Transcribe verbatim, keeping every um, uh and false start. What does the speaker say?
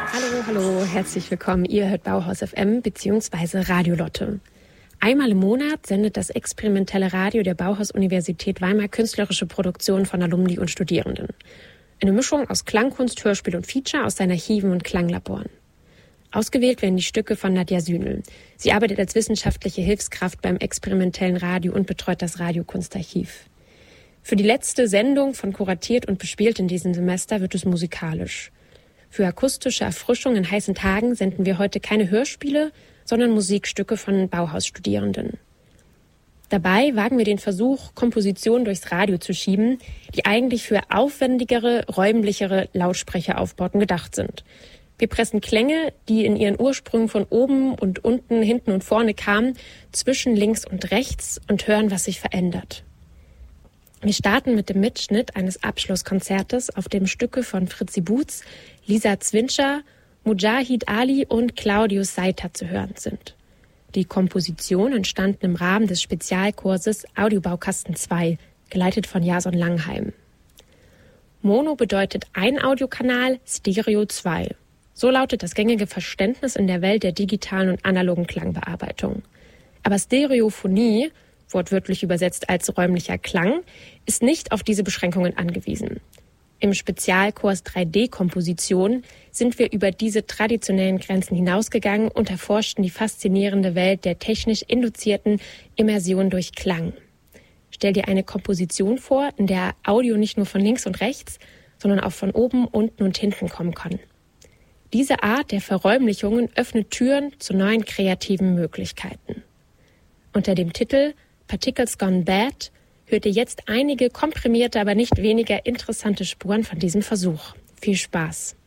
Hallo, hallo, herzlich willkommen. Ihr hört Bauhaus F M bzw. Radio Lotte. Einmal im Monat sendet das experimentelle Radio der Bauhaus-Universität Weimar künstlerische Produktionen von Alumni und Studierenden. Eine Mischung aus Klangkunst, Hörspiel und Feature aus seinen Archiven und Klanglaboren. Ausgewählt werden die Stücke von Nadja Sühnel. Sie arbeitet als wissenschaftliche Hilfskraft beim experimentellen Radio und betreut das Radiokunstarchiv. Für die letzte Sendung von Kuratiert und Bespielt in diesem Semester wird es musikalisch. Für akustische Erfrischung in heißen Tagen senden wir heute keine Hörspiele, sondern Musikstücke von Bauhaus-Studierenden. Dabei wagen wir den Versuch, Kompositionen durchs Radio zu schieben, die eigentlich für aufwendigere, räumlichere Lautsprecheraufbauten gedacht sind. Wir pressen Klänge, die in ihren Ursprüngen von oben und unten, hinten und vorne kamen, zwischen links und rechts und hören, was sich verändert. Wir starten mit dem Mitschnitt eines Abschlusskonzertes, auf dem Stücke von Fritzi Boots, Lisa Zwinscher, Mujahid Ali und Claudius Seiter zu hören sind. Die Komposition entstanden im Rahmen des Spezialkurses Audiobaukasten zwei, geleitet von Jason Langheim. Mono bedeutet ein Audiokanal, Stereo zwei. So lautet das gängige Verständnis in der Welt der digitalen und analogen Klangbearbeitung. Aber Stereophonie, wortwörtlich übersetzt als räumlicher Klang, ist nicht auf diese Beschränkungen angewiesen. Im Spezialkurs drei D-Komposition sind wir über diese traditionellen Grenzen hinausgegangen und erforschten die faszinierende Welt der technisch induzierten Immersion durch Klang. Stell dir eine Komposition vor, in der Audio nicht nur von links und rechts, sondern auch von oben, unten und hinten kommen kann. Diese Art der Verräumlichungen öffnet Türen zu neuen kreativen Möglichkeiten. Unter dem Titel Particles Gone Bad hört ihr jetzt einige komprimierte, aber nicht weniger interessante Spuren von diesem Versuch. Viel Spaß!